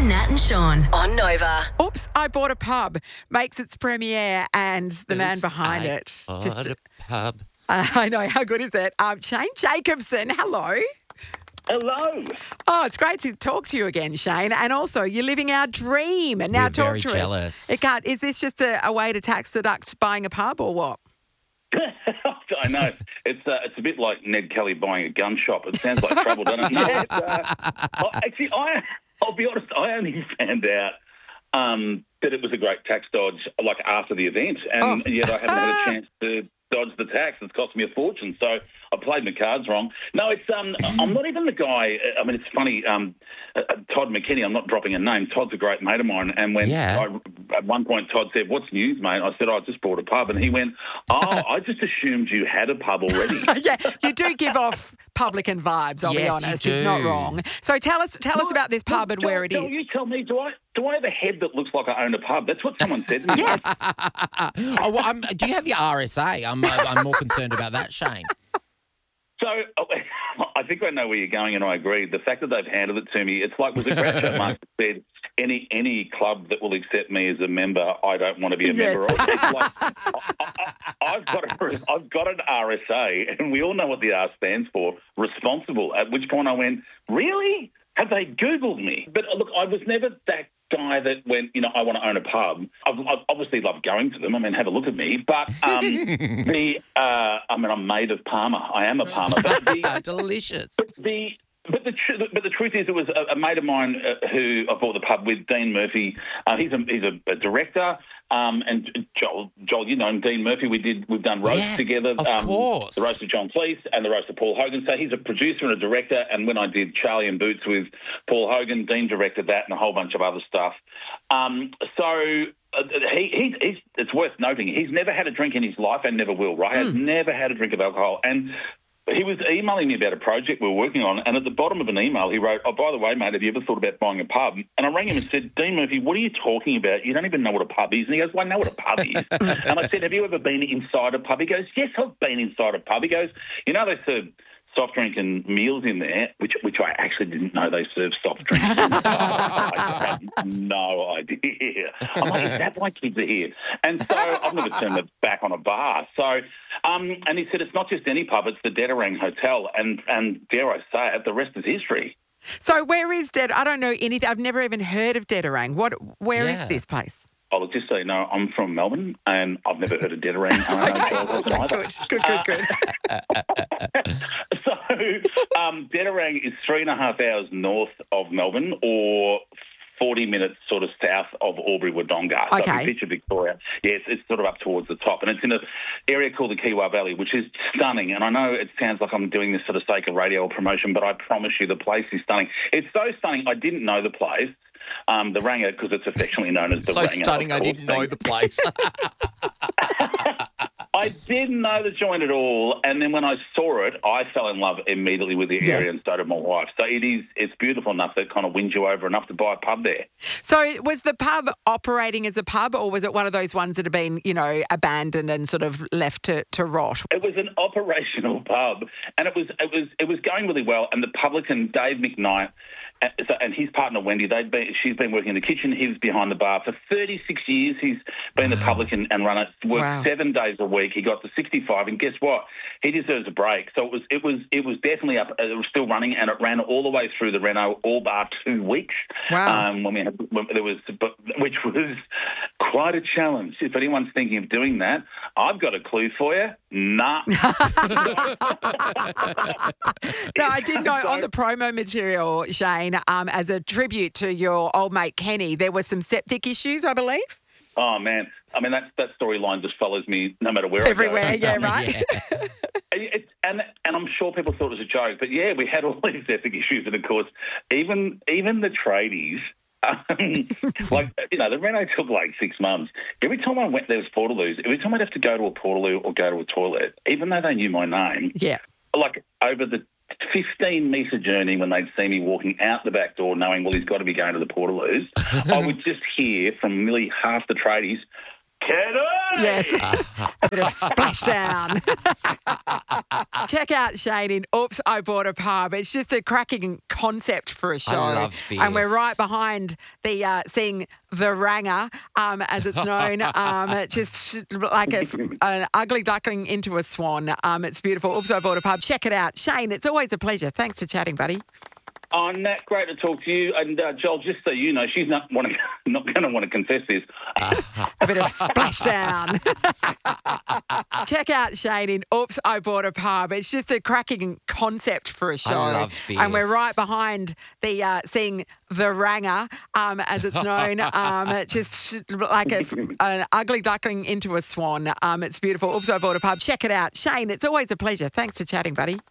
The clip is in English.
Nat and Sean on Nova. Oops, I bought a pub. Makes its premiere and the man behind it. Bought a pub. I know, how good is it? Shane Jacobson, hello. Hello. Oh, it's great to talk to you again, Shane. And also, you're living our dream. And now We're talk very to jealous. us. Is this just a way to tax deduct buying a pub or what? I know. It's a bit like Ned Kelly buying a gun shop. It sounds like trouble, doesn't it? No, Yes. I'll be honest, I only found out that it was a great tax dodge like after the event, and yet I haven't had a chance to dodge the tax. It's cost me a fortune, so I played my cards wrong. No, it's I'm not even the guy. I mean, it's funny. Todd McKinney, I'm not dropping a name. Todd's a great mate of mine, and when at one point Todd said, "What's news, mate?" I said, "I just bought a pub," and he went, "Oh, I just assumed you had a pub already." Yeah, you do give off publican vibes, I'll be Yes, you honest. It's not do. wrong. So tell us about this pub and where it is. You tell me, do I have a head that looks like I own a pub? That's what someone said to me. Yes. Do you have your RSA? I'm more concerned about that, Shane. So I think I know where you're going, and I agree. The fact that they've handed it to me, it's like was it Groucho Marx that said, any club that will accept me as a member, I don't want to be a member of. It's like, I've got an RSA, and we all know what the R stands for, responsible, at which point I went, really? Have they Googled me? But look, I was never that guy that went, I want to own a pub. I obviously love going to them. I mean, have a look at me. But I'm made of Parma. I am a Parma. But Delicious. But the truth is, it was a mate of mine who I bought the pub with, Dean Murphy. He's a director, and Joel, you know him, Dean Murphy. We've done roasts together. Of course, the roast of John Cleese and the roast of Paul Hogan. So he's a producer and a director. And when I did Charlie and Boots with Paul Hogan, Dean directed that and a whole bunch of other stuff. It's worth noting he's never had a drink in his life and never will. Right, has never had a drink of alcohol and. He was emailing me about a project we were working on, and at the bottom of an email he wrote, "Oh, by the way, mate, have you ever thought about buying a pub?" And I rang him and said, "Dean Murphy, what are you talking about? You don't even know what a pub is." And he goes, "Well, I know what a pub is." And I said, "Have you ever been inside a pub?" He goes, "Yes, I've been inside a pub." He goes, "You know they serve soft drink and meals in there," which I actually didn't know they serve soft drinks. I had no idea. I'm like, is that why kids are here? And so I've never turned my back on a bar. So, and he said, it's not just any pub, it's the Dedarang Hotel. And dare I say it, the rest is history. So where is I don't know anything. I've never even heard of Dedarang. Where is this place? Oh, look, just so you know, I'm from Melbourne and I've never heard of Dedarang. Good. So, Dedarang is 3.5 hours north of Melbourne or 40 minutes sort of south of Albury-Wodonga. So if you picture Victoria, it's sort of up towards the top. And it's in an area called the Kiewa Valley, which is stunning. And I know it sounds like I'm doing this for the sake of radio promotion, but I promise you the place is stunning. It's so stunning, I didn't know the place. The Ranga, because it's affectionately known as the Ranga. So stunning, I didn't know the place. I didn't know the joint at all, and then when I saw it, I fell in love immediately with the area, and so did my wife. So it's beautiful enough that it kind of wins you over enough to buy a pub there. So was the pub operating as a pub, or was it one of those ones that have been, abandoned and sort of left to rot? It was an operational pub, and it was going really well. And the publican Dave McKnight and his partner Wendy, she's been working in the kitchen. He was behind the bar for 36 years. He's been the publican and run it. Worked 7 days a week. He got to 65, and guess what? He deserves a break. So it was definitely up. It was still running, and it ran all the way through the reno, all bar 2 weeks. Wow. Which was quite a challenge. If anyone's thinking of doing that, I've got a clue for you. Nah. No, I did know on the promo material, Shane, as a tribute to your old mate Kenny, there were some septic issues, I believe. Oh, man. I mean, that storyline just follows me no matter where Everywhere, I go. yeah, right? And I'm sure people thought it was a joke, but yeah, we had all these septic issues, and of course, even the tradies, the reno took like 6 months. Every time I went, there was Portaloos. Every time I'd have to go to a Portaloo or go to a toilet, even though they knew my name, like over the 15-metre journey when they'd see me walking out the back door knowing, well, he's got to be going to the Portaloos, I would just hear from nearly half the tradies, Kenny! Yes. A bit of splashdown. Check out Shane in Oops, I Bought a Pub. It's just a cracking concept for a show. love this. And we're right behind the seeing the Ranger, as it's known. Just like an ugly duckling into a swan. It's beautiful. Oops, I Bought a Pub. Check it out. Shane, it's always a pleasure. Thanks for chatting, buddy. Oh, Nat, great to talk to you. And Joel, just so you know, she's not going to want to confess this. A bit of splashdown. Check out Shane in Oops, I Bought a Pub. It's just a cracking concept for a show. love this. And we're right behind the seeing the Ranger, as it's known. Just like an ugly duckling into a swan. It's beautiful. Oops, I Bought a Pub. Check it out. Shane, it's always a pleasure. Thanks for chatting, buddy.